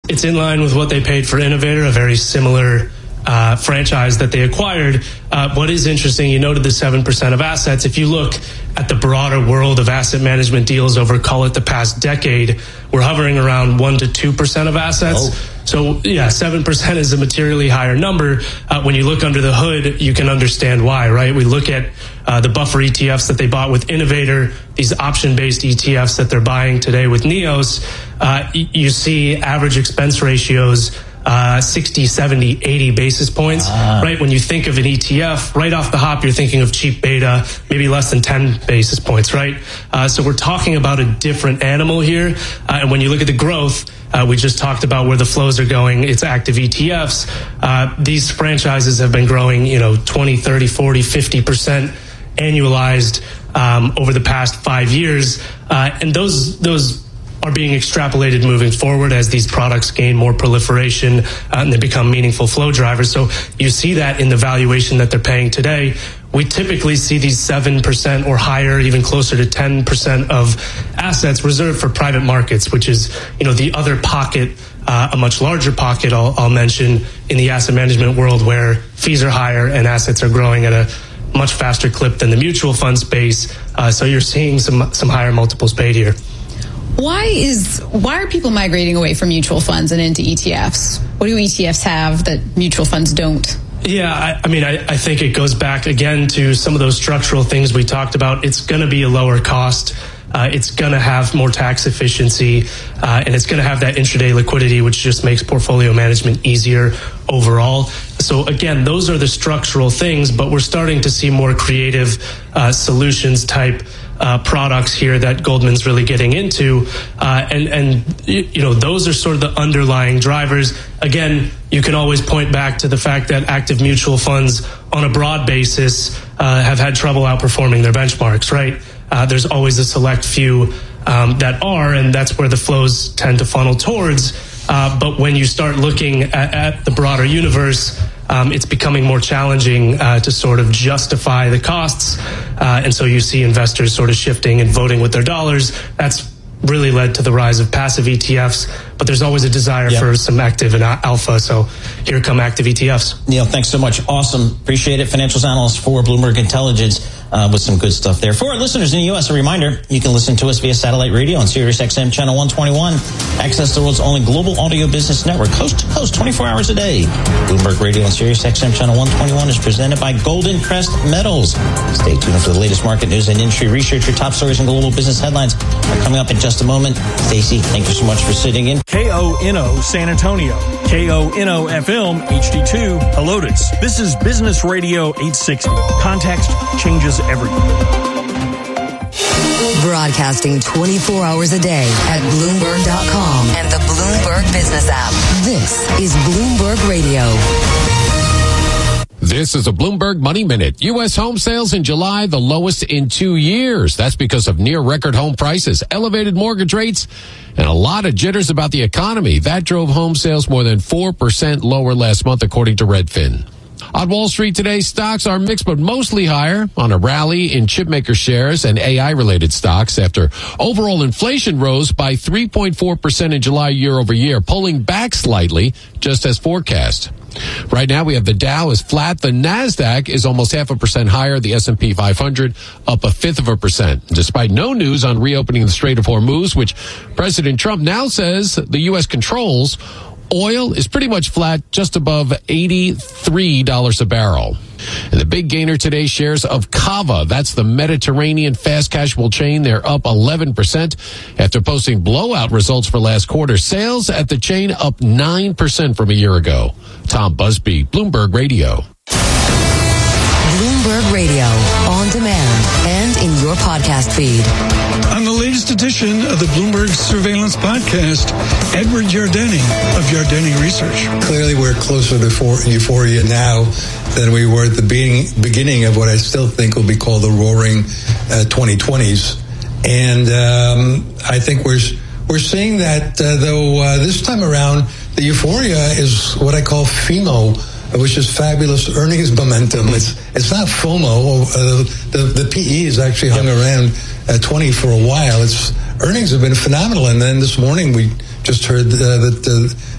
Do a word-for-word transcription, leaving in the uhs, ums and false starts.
it's in line with what they paid for Innovator, a very similar uh, franchise that they acquired. Uh, what is interesting, you noted the seven percent of assets. If you look at the broader world of asset management deals over, call it the past decade, we're hovering around one to two percent of assets. Oh. So, yeah, seven percent is a materially higher number. Uh, when you look under the hood, you can understand why, right? We look at uh, the buffer E T Fs that they bought with Innovator, these option-based E T Fs that they're buying today with Neos. Uh, you see average expense ratios Uh, sixty, seventy, eighty basis points, ah. right? When you think of an E T F, right off the hop, you're thinking of cheap beta, maybe less than ten basis points, right? Uh, so we're talking about a different animal here. Uh, and when you look at the growth, uh, we just talked about where the flows are going. It's active E T Fs. Uh, these franchises have been growing, you know, twenty, thirty, forty, fifty percent annualized um, over the past five years. Uh, and those, those, are being extrapolated moving forward as these products gain more proliferation uh, and they become meaningful flow drivers. So you see that in the valuation that they're paying today. We typically see these seven percent or higher, even closer to ten percent of assets reserved for private markets, which is, you know, the other pocket, uh, a much larger pocket I'll, I'll mention in the asset management world where fees are higher and assets are growing at a much faster clip than the mutual fund space. Uh, so you're seeing some, some higher multiples paid here. Why is why are people migrating away from mutual funds and into E T Fs? What do E T Fs have that mutual funds don't? Yeah, I, I mean, I, I think it goes back again to some of those structural things we talked about. It's going to be a lower cost. Uh, it's going to have more tax efficiency, uh, and it's going to have that intraday liquidity, which just makes portfolio management easier overall. So again, those are the structural things, but we're starting to see more creative uh, solutions type Uh, products here that Goldman's really getting into. Uh, and, and, you know, those are sort of the underlying drivers. Again, you can always point back to the fact that active mutual funds on a broad basis uh, have had trouble outperforming their benchmarks, right? Uh, there's always a select few um, that are, and that's where the flows tend to funnel towards. Uh, but when you start looking at, at the broader universe, Um, it's becoming more challenging uh, to sort of justify the costs. Uh, and so you see investors sort of shifting and voting with their dollars. That's really led to the rise of passive E T Fs, but there's always a desire yep. for some active and alpha. So here come active E T Fs. Neil, thanks so much. Awesome. Appreciate it. Financials analyst for Bloomberg Intelligence uh, with some good stuff there. For our listeners in the U S, a reminder, you can listen to us via satellite radio on Sirius X M channel one twenty-one. Access the world's only global audio business network, coast to coast, twenty-four hours a day. Bloomberg Radio on Sirius X M channel one twenty-one is presented by Golden Crest Metals. Stay tuned for the latest market news and industry research. Your top stories and global business headlines are coming up in just a moment. Stacey, thank you so much for sitting in. K O N O San Antonio, K O N O F M H D two Helotes. This is Business Radio eight sixty. Context changes everything. Broadcasting twenty-four hours a day at Bloomberg dot com and the Bloomberg Business app. This is Bloomberg Radio. This is a Bloomberg Money Minute. U S home sales in July, the lowest in two years. That's because of near record home prices, elevated mortgage rates, and a lot of jitters about the economy. That drove home sales more than four percent lower last month, according to Redfin. On Wall Street today, stocks are mixed but mostly higher on a rally in chipmaker shares and A I-related stocks after overall inflation rose by three point four percent in July year over year, pulling back slightly, just as forecast. Right now, we have the Dow is flat. The NASDAQ is almost half a percent higher. The S and P five hundred up a fifth of a percent. Despite no news on reopening the Strait of Hormuz, which President Trump now says the U S controls, oil is pretty much flat, just above eighty-three dollars a barrel. And the big gainer today, shares of Cava. That's the Mediterranean fast casual chain. They're up eleven percent after posting blowout results for last quarter. Sales at the chain up nine percent from a year ago. Tom Busby, Bloomberg Radio. Bloomberg Radio, on demand and in your podcast feed. On the latest edition of the Bloomberg Surveillance Podcast, Edward Yardeni of Yardeni Research. Clearly, we're closer to euphoria now than we were at the beginning of what I still think will be called the roaring uh, twenty twenties. And um, I think we're we're seeing that, uh, though, uh, this time around, the euphoria is what I call FEMO, which is fabulous earnings momentum. It's it's not FOMO. Uh, the the P E has actually hung around at twenty for a while. It's earnings have been phenomenal, and then this morning we just heard uh, that uh,